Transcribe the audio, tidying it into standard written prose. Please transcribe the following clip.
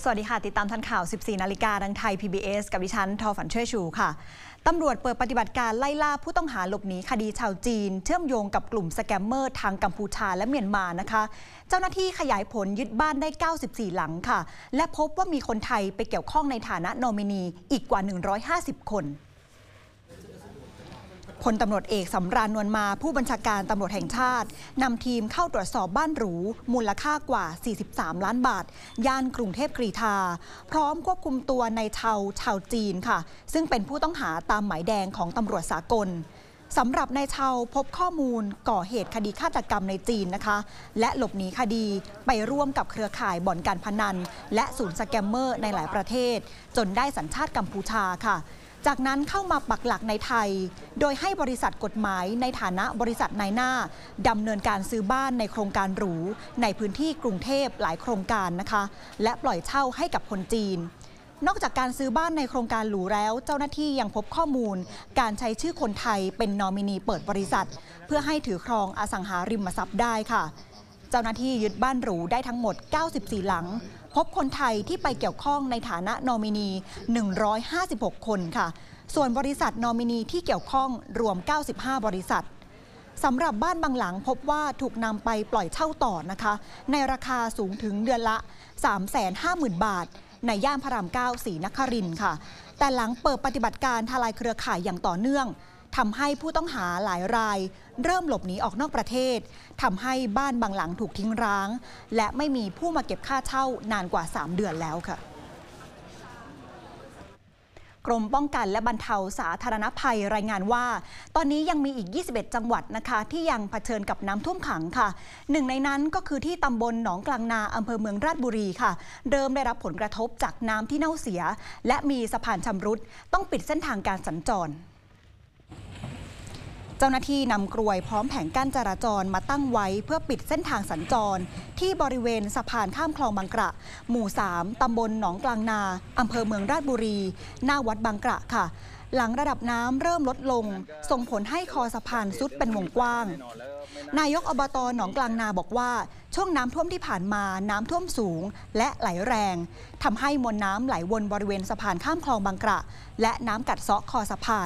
สวัสดีค่ะติดตามทันข่าว 14 นาฬิกาทางไทย PBS กับดิฉันทอฝันช่วยชูค่ะตำรวจเปิดปฏิบัติการไล่ล่าผู้ต้องหาหลบหนีคดีชาวจีนเชื่อมโยงกับกลุ่มสแกมเมอร์ทางกัมพูชาและเมียนมานะคะเจ้าหน้าที่ขยายผลยึดบ้านได้ 94 หลังค่ะและพบว่ามีคนไทยไปเกี่ยวข้องในฐานะนอมินีอีกกว่า 150 คนพลตำรวจเอกสำราญนวลมาผู้บัญชาการตำรวจแห่งชาตินำทีมเข้าตรวจสอบบ้านหรูมูลค่ากว่า 43 ล้านบาทย่านกรุงเทพกรีฑาพร้อมควบคุมตัวนายชาวจีนค่ะซึ่งเป็นผู้ต้องหาตามหมายแดงของตำรวจสากลสำหรับนายพบข้อมูลก่อเหตุคดีฆาตกรรมในจีนนะคะและหลบหนีคดีไปร่วมกับเครือข่ายบ่อนการพนันและศูนย์สแกมเมอร์ในหลายประเทศจนได้สัญชาติกัมพูชาค่ะจากนั้นเข้ามาปักหลักในไทยโดยให้บริษัทกฎหมายในฐานะบริษัทนายหน้าดำเนินการซื้อบ้านในโครงการหรูในพื้นที่กรุงเทพหลายโครงการนะคะและปล่อยเช่าให้กับคนจีนนอกจากการซื้อบ้านในโครงการหรูแล้วเจ้าหน้าที่ยังพบข้อมูลการใช้ชื่อคนไทยเป็นนอมินีเปิดบริษัทเพื่อให้ถือครองอสังหาริมทรัพย์ได้ค่ะเจ้าหน้าที่ยึดบ้านหรูได้ทั้งหมด 94 หลังพบคนไทยที่ไปเกี่ยวข้องในฐานะนอมินี 156 คนค่ะส่วนบริษัทนอมินีที่เกี่ยวข้องรวม 95 บริษัทสำหรับบ้านบางหลังพบว่าถูกนำไปปล่อยเช่าต่อนะคะในราคาสูงถึงเดือนละ 350,000 บาทในย่านพระราม 9 ศรีนครินทร์ค่ะแต่หลังเปิดปฏิบัติการทลายเครือข่ายอย่างต่อเนื่องทำให้ผู้ต้องหาหลายรายเริ่มหลบหนีออกนอกประเทศทำให้บ้านบางหลังถูกทิ้งร้างและไม่มีผู้มาเก็บค่าเช่านานกว่า 3 เดือนแล้วค่ะกรมป้องกันและบรรเทาสาธารณภัยรายงานว่าตอนนี้ยังมีอีก 21 จังหวัดนะคะที่ยังเผชิญกับน้ำท่วมขังค่ะหนึ่งในนั้นก็คือที่ตำบลหนองกลางนาอำเภอเมืองราชบุรีค่ะเริ่มได้รับผลกระทบจากน้ำที่เน่าเสียและมีสะพานชำรุดต้องปิดเส้นทางการสัญจรเจ้าหน้าที่นำกรวยพร้อมแผงกั้นจราจรมาตั้งไว้เพื่อปิดเส้นทางสัญจรที่บริเวณสะพานข้ามคลองบางกระหมู่ 3 ตำบลหนองกลางนาอำเภอเมืองราชบุรีหน้าวัดบางกระค่ะหลังระดับน้ำเริ่มลดลงส่งผลให้คอสะพานซุดเป็นวงกว้างนายกอบต.หนองกลางนาบอกว่าช่วงน้ำท่วมที่ผ่านมาน้ำท่วมสูงและไหลแรงทำให้มวลน้ำไหลวนบริเวณสะพานข้ามคลองบางกระและน้ำกัดเซาะคอสะพาน